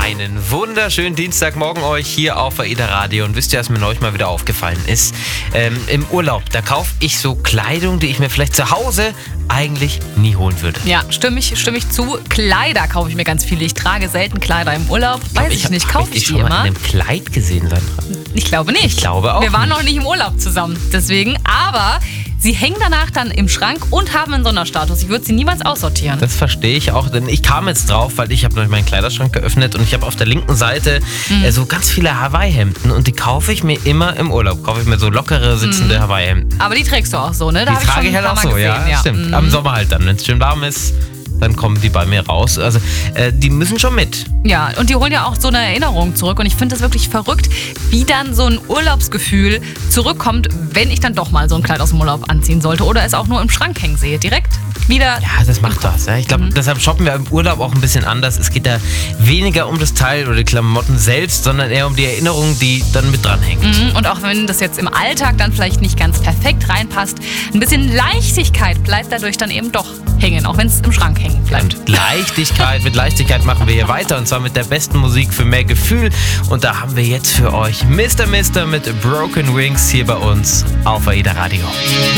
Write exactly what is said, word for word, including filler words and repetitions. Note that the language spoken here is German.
Einen wunderschönen Dienstagmorgen euch hier auf AIDA Radio. Und wisst ihr, was mir neulich mal wieder aufgefallen ist? Ähm, Im Urlaub, da kaufe ich so Kleidung, die ich mir vielleicht zu Hause eigentlich nie holen würde. Ja, stimme ich, stimme ich zu. Kleider kaufe ich mir ganz viele. Ich trage selten Kleider im Urlaub. Weiß ich, ich hab, nicht, kaufe ich, ich die schon immer. Mal in einem Kleid gesehen, Sandra? Ich glaube nicht. Ich glaube auch Wir waren nicht. noch nicht im Urlaub zusammen. Deswegen, aber sie hängen danach dann im Schrank und haben einen Sonderstatus. Ich würde sie niemals aussortieren. Das verstehe ich auch, denn ich kam jetzt drauf, weil ich habe neulich meinen Kleiderschrank geöffnet und ich habe auf der linken Seite Mhm. äh, so ganz viele Hawaii-Hemden und die kaufe ich mir immer im Urlaub. Kaufe ich mir so lockere sitzende Mhm. Hawaii-Hemden. Aber die trägst du auch so, ne? Da Die hab ich trage schon ich halt ein auch paar Mal so, gesehen, ja, stimmt. Mhm. Am Sommer halt dann, wenn es schön warm ist, dann kommen die bei mir raus. Also äh, die müssen schon mit. Ja, und die holen ja auch so eine Erinnerung zurück. Und ich finde das wirklich verrückt, wie dann so ein Urlaubsgefühl zurückkommt, wenn ich dann doch mal so ein Kleid aus dem Urlaub anziehen sollte oder es auch nur im Schrank hängen sehe. Direkt wieder. Ja, das macht was. Ja. Ich glaube, Mhm. deshalb shoppen wir im Urlaub auch ein bisschen anders. Es geht da weniger um das Teil oder die Klamotten selbst, sondern eher um die Erinnerung, die dann mit dranhängt. Mhm. Und auch wenn das jetzt im Alltag dann vielleicht nicht ganz perfekt reinpasst, ein bisschen Leichtigkeit bleibt dadurch dann eben doch hängen, auch wenn es im Schrank hängen bleibt. Und Leichtigkeit, mit Leichtigkeit machen wir hier weiter und zwar mit der besten Musik für mehr Gefühl. Und da haben wir jetzt für euch Mister Mister mit Broken Wings hier bei uns auf AIDA Radio.